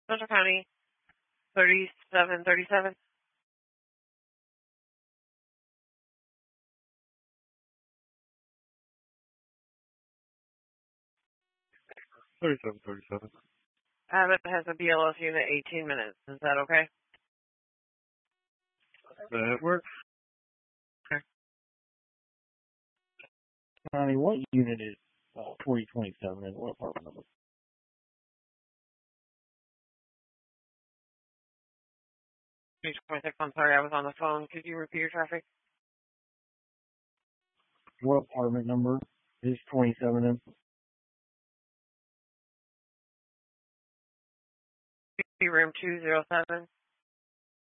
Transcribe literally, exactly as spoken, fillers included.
Central County, thirty-seven thirty-seven. thirty-seven thirty-seven. Abbott has a B L S unit eighteen minutes. Is that okay? That works. Connie, what unit is uh, forty twenty-seven and what apartment number? twenty-six, I'm sorry, I was on the phone. Could you repeat your traffic? What apartment number is twenty-seven in? Room two oh seven.